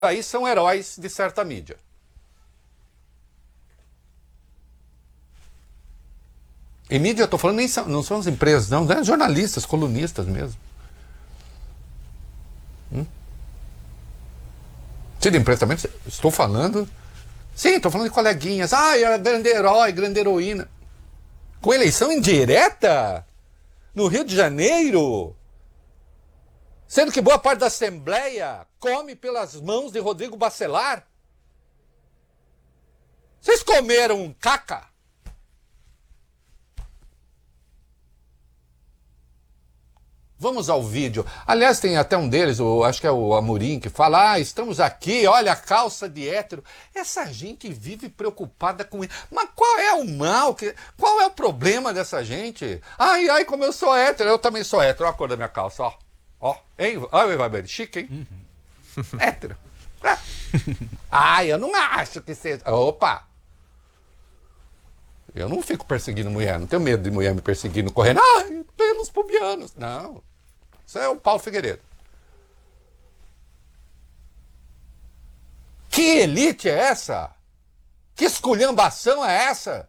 aí são heróis de certa mídia. E mídia, eu estou falando, não são as empresas, não, né? Jornalistas, colunistas mesmo. Se de empresa também, estou falando... Sim, estou falando de coleguinhas. Era grande herói, grande heroína. Com eleição indireta? No Rio de Janeiro? Sendo que boa parte da Assembleia come pelas mãos de Rodrigo Bacelar? Vocês comeram caca? Vamos ao vídeo. Aliás, tem até um deles, acho que é o Amorim, que fala, estamos aqui, olha a calça de hétero. Essa gente vive preocupada com isso. Mas qual é o mal? Qual é o problema dessa gente? Ai, como eu sou hétero, eu também sou hétero. Olha a cor da minha calça, ó. Ó, hein? Olha, vai bem, chique, hein? Hétero. Eu não acho que seja... Opa! Eu não fico perseguindo mulher, não tenho medo de mulher me perseguindo, correndo. Pelos pubianos. Não. Isso é o Paulo Figueiredo. Que elite é essa? Que esculhambação é essa?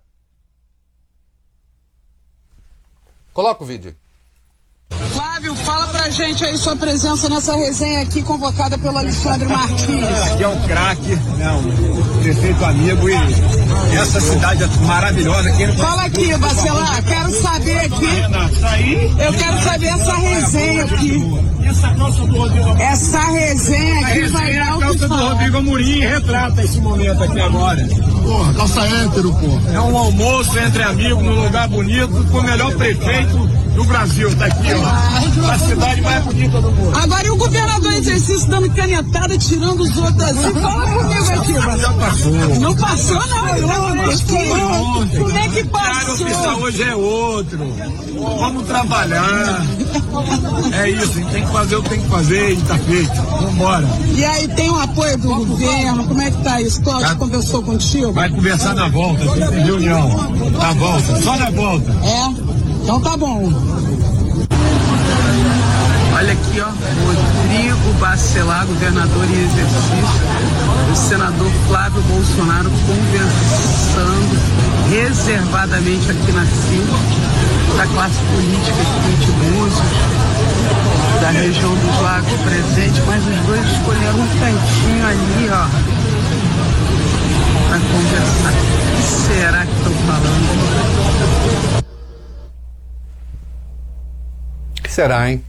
Coloca o vídeo. Flávio, fala pra gente aí sua presença nessa resenha aqui convocada pelo Alexandre Martins. Aqui é um craque, um prefeito amigo e essa cidade é maravilhosa. Fala aqui, Bacelar, quero saber aqui, eu quero saber essa resenha aqui. Essa resenha aqui vai dar o que falar. A calça do Rodrigo Amorim retrata esse momento aqui agora. Porra, calça hétero, porra. É um almoço entre amigos num lugar bonito com o melhor prefeito do Brasil, tá aqui, ó. A cidade mais bonita do mundo. Agora, e o governador em exercício dando canetada, tirando os outros assim? Fala comigo aqui, Já passou. Não passou, não. Como é que passou? O oficial hoje é outro. Vamos trabalhar. É isso, a gente tem que fazer o que tem que fazer e tá feito. Vambora. E aí, tem o apoio do governo? Como é que tá isso? Cláudio conversou contigo? Vai conversar na volta, tem reunião. Na volta, só na volta. Então tá bom. Olha aqui, ó, Rodrigo Bacelar, governador em exercício, o senador Flávio Bolsonaro conversando reservadamente aqui na fila da classe política aqui de Búzios, da região dos Lagos presente, mas os dois escolheram um cantinho ali, ó, para conversar. O que será que estão falando? O que será, hein?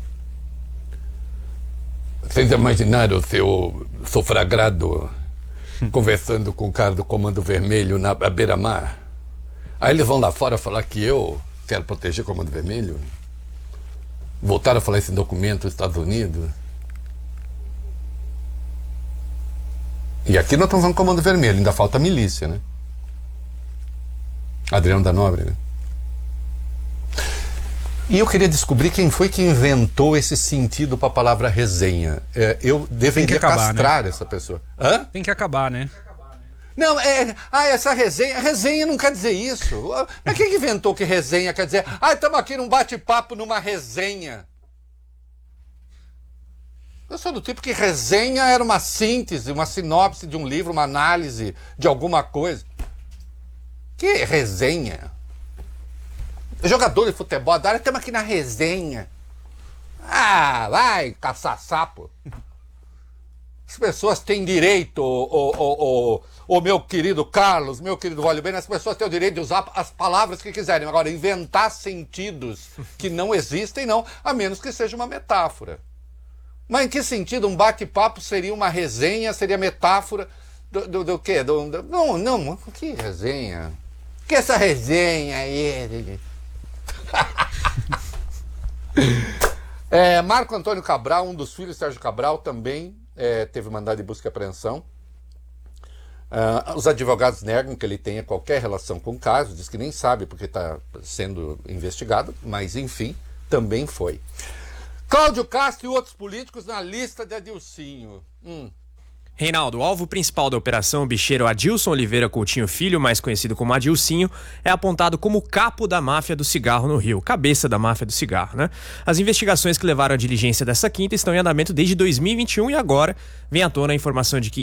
Vocês imaginaram o seu sofragrado conversando com o cara do Comando Vermelho na beira-mar? Aí eles vão lá fora falar que eu quero proteger o Comando Vermelho? Voltaram a falar esse documento dos Estados Unidos? E aqui nós estamos falando Comando Vermelho, ainda falta a milícia, né? Adriano da Nóbrega, né? E eu queria descobrir quem foi que inventou esse sentido para a palavra resenha. Eu deveria castrar, né, essa pessoa. Hã? Tem que acabar, né? Não, essa resenha... Resenha não quer dizer isso. Mas quem inventou que resenha quer dizer... estamos aqui num bate-papo, numa resenha. Eu sou do tipo que resenha era uma síntese, uma sinopse de um livro, uma análise de alguma coisa. Que resenha? Jogador de futebol, estamos aqui na resenha. Vai caçar sapo. As pessoas têm direito, o meu querido Carlos, meu querido Vale Bem, as pessoas têm o direito de usar as palavras que quiserem. Agora, inventar sentidos que não existem, não, a menos que seja uma metáfora. Mas em que sentido um bate-papo seria uma resenha, seria metáfora do quê? Não, que resenha? Que essa resenha aí? Marco Antônio Cabral, um dos filhos de Sérgio Cabral, também teve mandado de busca e apreensão. Os advogados negam que ele tenha qualquer relação com o caso, diz que nem sabe porque está sendo investigado, mas enfim, também foi. Cláudio Castro e outros políticos na lista de Adilcinho. Reinaldo, o alvo principal da operação, o bicheiro Adilson Oliveira Coutinho Filho, mais conhecido como Adilcinho, é apontado como o capo da máfia do cigarro no Rio, cabeça da máfia do cigarro, né? As investigações que levaram à diligência dessa quinta estão em andamento desde 2021 e agora vem à tona a informação de que